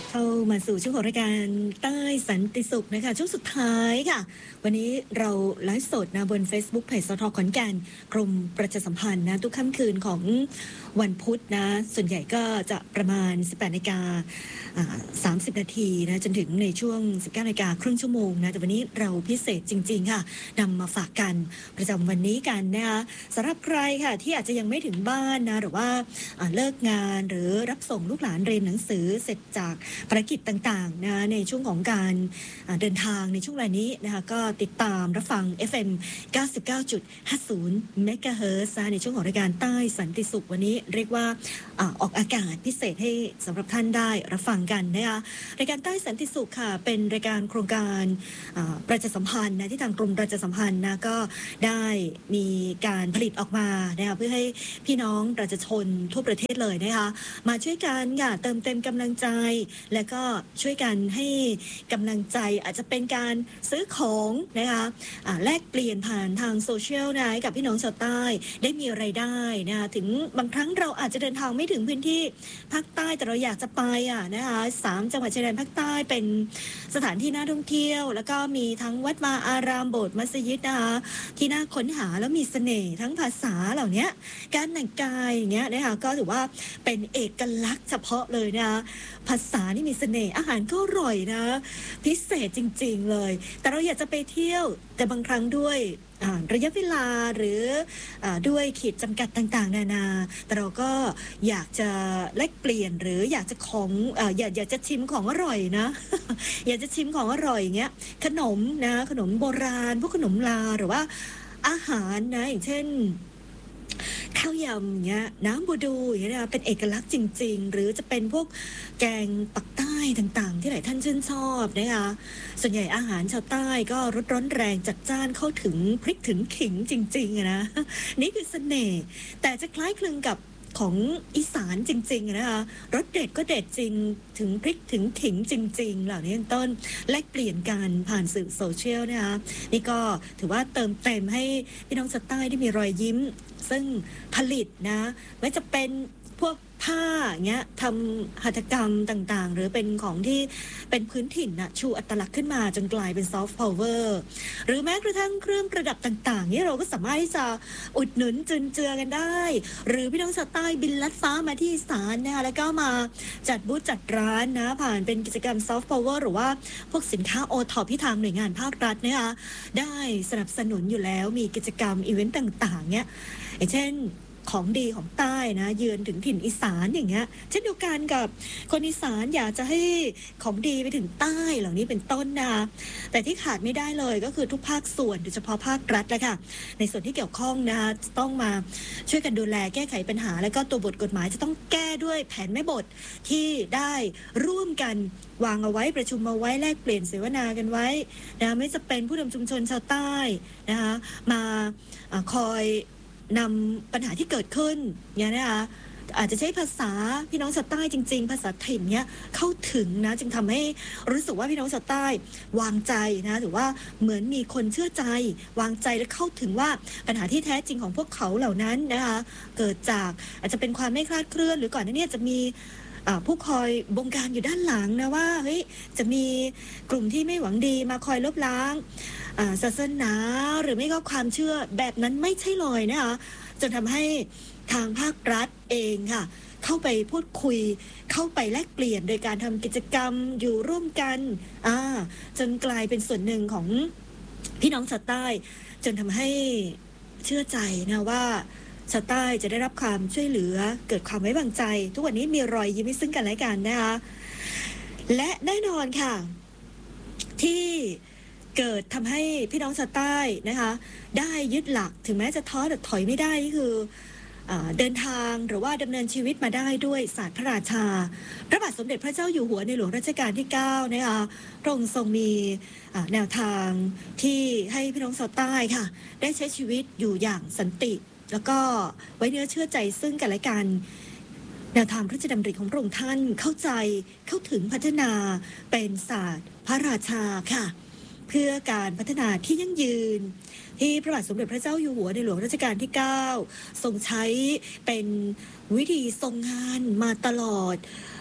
เข้ามาสู่ช่วงของรายการใต้สันติสุขนะคะช่วงสุดท้ายค่ะวันนี้เราไลฟ์สดนะบน Facebook เพจสทขอนแก่นกรมประชาสัมพันธ์นะทุกค่ำคืนของวันพุธนะส่วนใหญ่ก็จะประมาณ 18:30 นาทีนะจนถึงในช่วง 19 นาฬิกาครึ่งชั่วโมงนะแต่วันนี้เราพิเศษจริงๆค่ะนำมาฝากกันประจำวันนี้กันนะคะสำหรับใครค่ะที่อาจจะยังไม่ถึงบ้านนะหรือว่าเลิกงานหรือรับส่งลูกหลานเรียนหนังสือเสร็จจากภารกิจต่างๆนะในช่วงของการเดินทางในช่วงเวลานี้นะคะก็ติดตามรับฟัง FM 99.50 เมกะเฮิรตซ์ในช่วงของรายการใต้สันติสุขวันนี้เรียกว่าออกอากาศพิเศษให้สำหรับท่านได้รับฟังกันนะคะรายการใต้สันติสุขค่ะเป็นรายการโครงการประชาสัมพันธ์นะที่ทางกรมประชาสัมพันธ์นะก็ได้มีการผลิตออกมานะคะเพื่อให้พี่น้องประชาชนทั่วประเทศเลยนะคะมาช่วยกันค่ะเติมเต็มกำลังใจและก็ช่วยกันให้กำลังใจอาจจะเป็นการซื้อของนะคะแลกเปลี่ยนผ่านทางโซเชียลนะกับพี่น้องชาวใต้ได้มีรายได้นะคะถึงบางครั้งเราอาจจะเดินทางไม่ถึงพื้นที่ภาคใต้แต่เราอยากจะไปนะคะ3 จังหวัดชายแดนภาคใต้เป็นสถานที่น่าท่องเที่ยวแล้วก็มีทั้งวัดวาอารามโบสถ์มัสยิดนะคะที่น่าค้นหาแล้วมีเสน่ห์ทั้งภาษาเหล่านี้การแต่งกายอย่างเงี้ยนะคะก็ถือว่าเป็นเอกลักษณ์เฉพาะเลยนะคะภาษานี่มีเสน่ห์อาหารก็อร่อยนะพิเศษจริงๆเลยแต่เราอยากจะไปเที่ยวแต่บางครั้งด้วยระยะเวลาหรือด้วยขีดจำกัดต่างๆนานาแต่เราก็อยากจะแลกเปลี่ยนหรืออยากจะอยากจะชิมของอร่อยนะ อยากจะชิมของอร่อยอย่างเงี้ยขนมนะขนมโบราณพวกขนมลาหรือว่าอาหารนะอย่างเช่นข้าวยำเงี้ยน้ำบูดูอย่างเงี้ยเป็นเอกลักษณ์จริงๆหรือจะเป็นพวกแกงปักใต้ต่างๆที่หลายท่านชื่นชอบนะคะส่วนใหญ่อาหารชาวใต้ก็รสร้อนแรงจัดจ้านเข้าถึงพริกถึงขิงจริงๆนะนี่คือเสน่ห์แต่จะคล้ายคลึงกับของอีสานจริงๆนะคะรสเด็ดก็เด็ดจริงถึงพริกถึงขิงจริงๆเหล่านี้เป็นต้นแลกเปลี่ยนกันผ่านสื่อโซเชียลนะคะนี่ก็ถือว่าเติมเต็มให้พี่น้องชาวใต้ได้มีรอยยิ้มซึ่งผลิตนะไม่จะเป็นพวกผ้าเงี้ยทำหัตถกรรมต่างๆหรือเป็นของที่เป็นพื้นถิ่นนะชูอัตลักษณ์ขึ้นมาจนกลายเป็นซอฟต์พาวเวอร์หรือแม้กระทั่งเครื่องประดับต่างๆนี่เราก็สามารถที่จะอุดหนุนจุนเจือกันได้หรือพี่น้องชาวใต้บินลัดฟ้ามาที่อีสานนะคะแล้วก็มาจัดบูธจัดร้านนะผ่านเป็นกิจกรรมซอฟต์พาวเวอร์หรือว่าพวกสินค้าโอท็อปที่ทางหน่วยงานภาครัฐนะคะได้สนับสนุนอยู่แล้วมีกิจกรรมอีเวนต์ต่างๆเนี่ยอย่างเช่นของดีของใต้นะเยือนถึงถิ่นอีสานอย่างเงี้ยเช่นเดียวกันกับคนอีสานอยากจะให้ของดีไปถึงใต้เหล่านี้เป็นต้นนะแต่ที่ขาดไม่ได้เลยก็คือทุกภาคส่วนโดยเฉพาะภาครัฐแหละค่ะในส่วนที่เกี่ยวข้องนะจะต้องมาช่วยกันดูแลแก้ไขปัญหาแล้วก็ตัวบทกฎหมายจะต้องแก้ด้วยแผนแม่บทที่ได้ร่วมกันวางเอาไว้ประชุมเอาไว้แลกเปลี่ยนเสวนากันไว้นะไม่จะเป็นผู้นำชุมชนชาวใต้นะคะมาคอยนำปัญหาที่เกิดขึ้นเนี่ยนะคะอาจจะใช้ภาษาพี่น้องชาวใต้จริงๆภาษาถิ่นเนี่ยเข้าถึงนะจึงทำให้รู้สึกว่าพี่น้องชาวใต้วางใจนะหรือว่าเหมือนมีคนเชื่อใจวางใจและเข้าถึงว่าปัญหาที่แท้จริงของพวกเขาเหล่านั้นนะคะเกิดจากอาจจะเป็นความไม่คลาดเคลื่อนหรือก่อนหน้านี้จะมีผู้คอยบงการอยู่ด้านหลังนะว่าเฮ้ยจะมีกลุ่มที่ไม่หวังดีมาคอยลบล้างศาสนาหรือไม่ก็ความเชื่อแบบนั้นไม่ใช่เลยนะคะจนทำให้ทางภาครัฐเองค่ะเข้าไปพูดคุยเข้าไปแลกเปลี่ยนโดยการทำกิจกรรมอยู่ร่วมกันจนกลายเป็นส่วนหนึ่งของพี่น้องชาวใต้จนทำให้เชื่อใจนะว่าชาวใต้จะได้รับความช่วยเหลือเกิดความไว้วางใจทุกวันนี้มีรอยยิ้มให้ซึ่งกันและกันนะคะและแน่นอนค่ะที่เกิดทำให้พี่น้องชาวใต้นะคะได้ยึดหลักถึงแม้จะท้อแต่ถอยไม่ได้นี่คือเดินทางหรือว่าดำเนินชีวิตมาได้ด้วยศาสตร์พระราชาพระบาทสมเด็จพระเจ้าอยู่หัวในหลวงรัชกาลที่9นะคะพระองค์ทรงมีแนวทางที่ให้พี่น้องชาวใต้ค่ะได้ใช้ชีวิตอยู่อย่างสันติแล้วก็ไว้เนื้อเชื่อใจซึ่งกันและกันแนวทางพระราชดำริของพระองค์ท่านเข้าใจเข้าถึงพัฒนาเป็นศาสตร์พระราชาค่ะเพื่อการพัฒนาที่ยั่งยืนที่พระบาทสมเด็จพระเจ้าอยู่หัวในหลวงรัชกาลที่9ทรงใช้เป็นวิธีทรงงานมาตลอด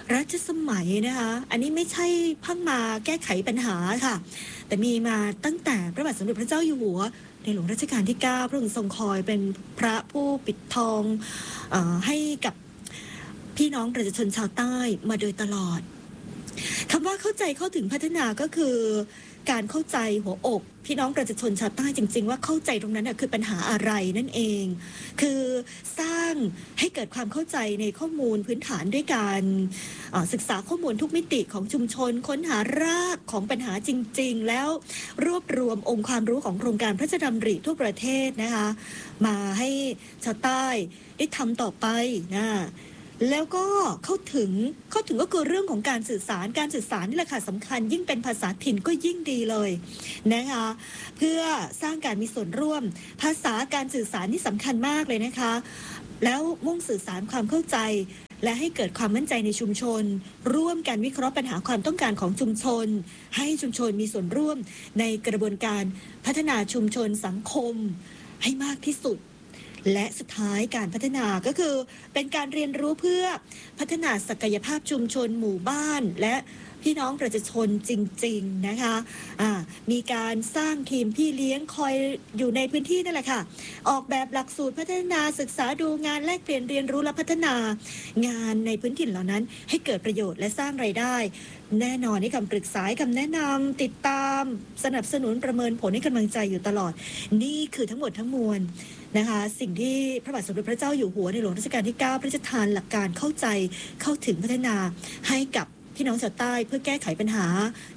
รัชสมัยนะคะอันนี้ไม่ใช่เพิ่งมาแก้ไขปัญหาค่ะแต่มีมาตั้งแต่พระบาทสมเด็จพระเจ้าอยู่หัวในหลวงรัชกาลที่9พระองค์ทรงคอยเป็นพระผู้ปิดทองให้กับพี่น้องประชาชนชาวใต้มาโดยตลอดคำว่าเข้าใจเข้าถึงพัฒนาก็คือการเข้าใจหัวอกพี่น้องประชาชนชาวใต้จริงๆว่าเข้าใจตรงนั้นคือปัญหาอะไรนั่นเองคือสร้างให้เกิดความเข้าใจในข้อมูลพื้นฐานด้วยการศึกษาข้อมูลทุกมิติของชุมชนค้นหารากของปัญหาจริงๆแล้วรวบรวมองค์ความรู้ของโครงการพระราชดำริทั่วประเทศนะคะมาให้ชาวใต้ได้ทำต่อไปนะแล้วก็เข้าถึงก็คือเรื่องของการสื่อสารนี่แหละค่ะสำคัญยิ่งเป็นภาษาถิ่นก็ยิ่งดีเลยนะคะเพื่อสร้างการมีส่วนร่วมภาษาการสื่อสารนี่สำคัญมากเลยนะคะแล้วมุ่งสื่อสารความเข้าใจและให้เกิดความมั่นใจในชุมชนร่วมกันวิเคราะห์ปัญหาความต้องการของชุมชนให้ชุมชนมีส่วนร่วมในกระบวนการพัฒนาชุมชนสังคมให้มากที่สุดและสุดท้ายการพัฒนาก็คือเป็นการเรียนรู้เพื่อพัฒนาศักยภาพชุมชนหมู่บ้านและพี่น้องประชาชนจริงๆนะคะมีการสร้างทีมพี่เลี้ยงคอยอยู่ในพื้นที่นั่นแหละค่ะออกแบบหลักสูตรพัฒนาศึกษาดูงานแลกเปลี่ยนเรียนรู้และพัฒนางานในพื้นถิ่นเหล่านั้นให้เกิดประโยชน์และสร้างรายได้แน่นอนให้คำปรึกษาคำแนะนำติดตามสนับสนุนประเมินผลให้กำลังใจอยู่ตลอดนี่คือทั้งหมดทั้งมวลนะคะสิ่งที่พระบาทสมเด็จพระเจ้าอยู่หัวในหลวงรัชกาลที่9พระราชทานหลักการเข้าใจเข้าถึงพัฒนาให้กับพี่น้องชาวใต้เพื่อแก้ไขปัญหา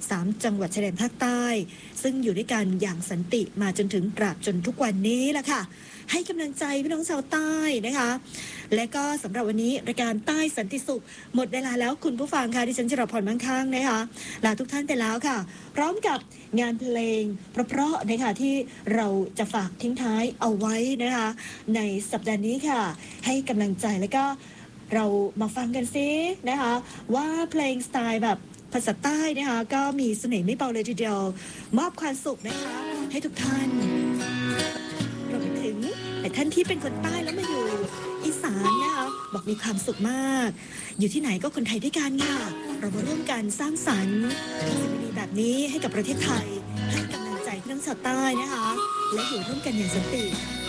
3จังหวัดชายแดนภาคใต้ซึ่งอยู่ด้วยกันอย่างสันติมาจนถึงตราบจนทุกวันนี้แหละค่ะให้กำลังใจพี่น้องชาวใต้นะคะและก็สำหรับวันนี้รายการใต้สันติสุขหมดเวลาแล้วคุณผู้ฟังค่ะดิฉันจิรพรมั่งคั่งนะคะลาทุกท่านไปแล้วค่ะพร้อมกับงานเพลงเพราะๆนะคะที่เราจะฝากทิ้งท้ายเอาไว้นะคะในสัปดาห์นี้ค่ะให้กำลังใจแล้วก็เรามาฟังกันซินะคะว่าเพลงสไตล์แบบภาษาใต้นะคะก็มีเสน่ห์ไม่เบาเลยทีเดียวมอบความสุขนะคะให้ทุกท่านรวมไปถึงแต่ท่านที่เป็นคนใต้แล้วมาอยู่อีสานนะคะบอกมีความสุขมากอยู่ที่ไหนก็คนไทยด้วยกันค่ะเรามาร่วมกันสร้างสรรค์สิ่งดีๆแบบนี้ให้กับประเทศไทยให้กำลังใจพี่น้องชาวใต้นะคะและอยู่ร่วมกันอย่างสันติ